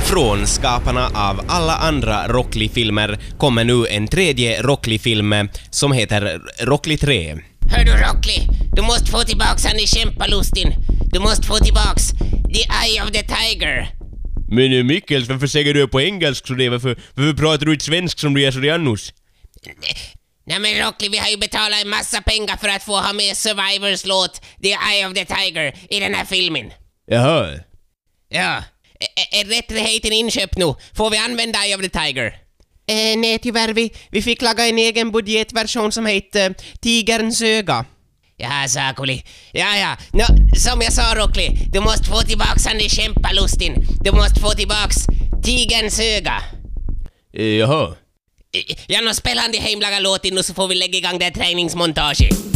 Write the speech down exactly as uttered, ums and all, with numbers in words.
Från skaparna av alla andra Rockly-filmer kommer nu en tredje Rockly-film som heter Rockly tre. Hör du Rockly, du måste få tillbaks han i kämpalustin. Du måste få tillbaks The Eye of the Tiger. Men Mikkels, varför säger du på engelsk så det? Varför, varför pratar du inte svensk som du gör så det annars? Nej men Rockly, vi har ju betalat en massa pengar för att få ha med Survivors låt The Eye of the Tiger i den här filmen. Jaha. Ja, är, är rättigheten inköpt nu? Får vi använda Eye of the Tiger? Eh, nej tyvärr, vi, vi fick laga en egen budgetversion som heter uh, Tigerns öga. Ja, Sakuli. Ja, ja. No, som jag sa Rockly, du måste få tillbaks han i kämpalustin. Du måste få tillbaks Tigerns öga. Eh, jaha. Ja, nu spelar han de hemlaga låten nu så får vi lägga igång det här träningsmontaget.